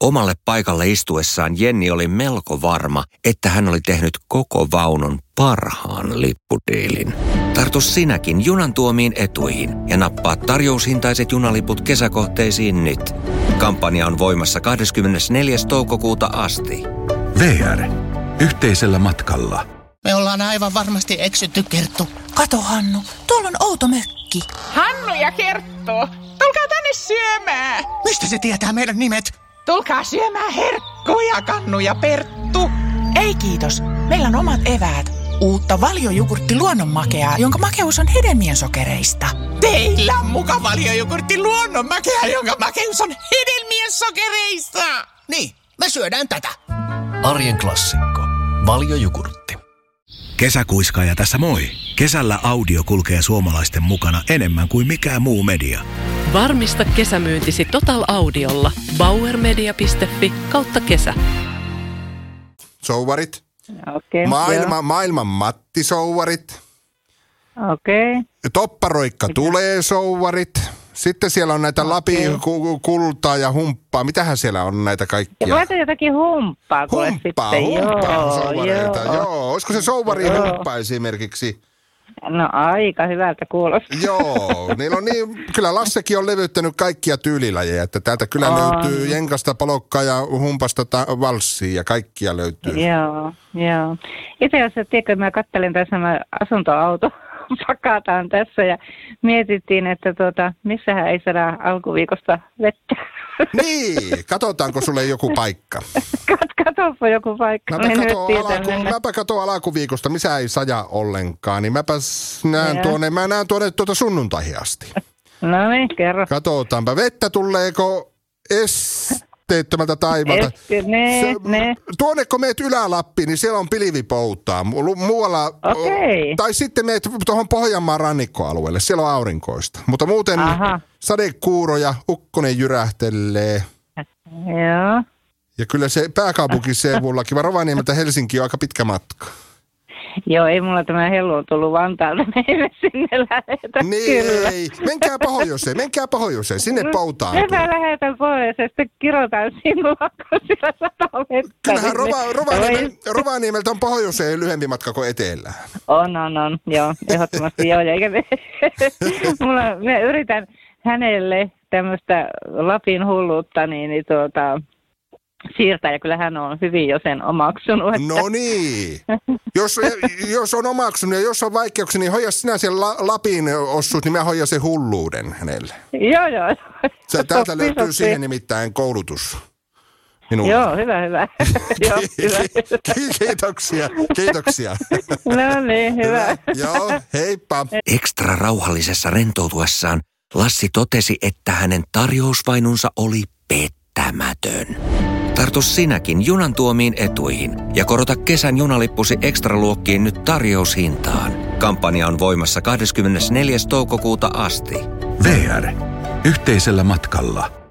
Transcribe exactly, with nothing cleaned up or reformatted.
Omalle paikalle istuessaan Jenni oli melko varma, että hän oli tehnyt koko vaunun parhaan lippudiilin. Tartu sinäkin junan tuomiin etuihin ja nappaa tarjoushintaiset junaliput kesäkohteisiin nyt. Kampanja on voimassa kahdeskymmenesneljäs toukokuuta asti. V R. Yhteisellä matkalla. Me ollaan aivan varmasti eksytty, Kerttu. Kato, Hannu, tuolla on outo mökki. Hannu ja Kerttu, tulkaa tänne syömään. Mistä se tietää meidän nimet? Tulkaa syömään herkkuja, Kannu ja Perttu. Ei kiitos, meillä on omat eväät. Uutta valjojogurtti luonnonmakeaa, jonka makeus on hedelmien sokereista. Teillä on muka valjojogurtti luonnonmakea, jonka makeus on hedelmien sokereista. Niin, me syödään tätä. Arjen klassikko. Valjojogurtti. Kesäkuiskaaja tässä moi. Kesällä audio kulkee suomalaisten mukana enemmän kuin mikään muu media. Varmista kesämyyntisi Total Audiolla. bauermedia piste fi kautta kesä. Souvarit. Okay, Maailma, maailman Matti-souvarit. Okei. Okay. Topparoikka tulee souvarit. Sitten siellä on näitä okay. Lapin kultaa ja humppaa. Mitähän siellä on näitä kaikkia? Ja laita jotakin humppaa. Humppaa, humppaa souvareita. Joo. Joo. Olisiko se souvari joo. humppa esimerkiksi? No aika hyvältä kuulostaa. Joo, niillä on niin, kyllä Lassekin on levyttänyt kaikkia tyylilajeja, että täältä kyllä on. Löytyy jenkasta, palokkaa ja humpasta ta- valssia ja kaikkia löytyy. Joo, joo. Itse asiassa, tiedätkö, mä kattelin tässä mä asuntoauto, pakataan tässä ja mietittiin, että tuota, missähän ei saada alkuviikosta vettä. Niin, katsotaanko sulle joku paikka? Kat, katsopa joku paikka. Mäpä katson alaku, mäpä katson alakuviikosta, missä ei saja ollenkaan, niin mäpäs näen tuonne, mä näen tuonne tuota sunnuntaihin asti. No niin, kerro. Katsotaanpa, vettä tuleeko esteettömältä taivalta? Este, ne, Se, ne. Tuonne kun meet Ylä-Lappiin, niin siellä on pilvipoutaa. Mu- muualla, okay. Tai sitten meet tuohon Pohjanmaan rannikkoalueelle, siellä on aurinkoista. Mutta muuten Aha. sadekuuroja, ukkonen jyrähtelee. Joo. Ja kyllä se pääkaupunkiseudullakin, vaan Rovaniemeltä Helsinki on aika pitkä matka. Joo, ei mulla tämä hellu on tullut Vantaalta, me emme sinne lähetä. Niin, kyllä. ei. Menkää pohjoiseen, menkää pohjoiseen, sinne poutaan. Mepä lähetän pois ja sitten kirotaan sinulla, kun siellä sataa vettä. Kyllähän Rova, Rovaniemel, Rovaniemeltä on pohjoiseen lyhyempi matka kuin etelään. On, on, on. Joo, ehdottomasti joo. Eikä me, mulla, mä yritän hänelle tämmöistä Lapin hulluutta, niin, niin tuota... siirtää, ja kyllä hän on hyvin jo sen omaksunut. Että... No niin. Jos, jos on omaksunut ja jos on vaikeuksia, niin hoida sinä sen la, Lapin osuus, niin mä hoidan sen hulluuden hänelle. Joo, joo. Se, täältä sopi, löytyy sopi. Siihen nimittäin koulutus. Minulla. Joo, hyvä, hyvä. Joo, hyvä. Kiitoksia, kiitoksia. No niin, hyvä. hyvä. Joo, heippa. Ekstra rauhallisessa rentoutuessaan Lassi totesi, että hänen tarjousvainunsa oli pettämätön. Tartu sinäkin junan tuomiin etuihin ja korota kesän junalippusi ekstraluokkiin nyt tarjoushintaan. Kampanja on voimassa kahdeskymmenesneljäs toukokuuta asti. V R. Yhteisellä matkalla.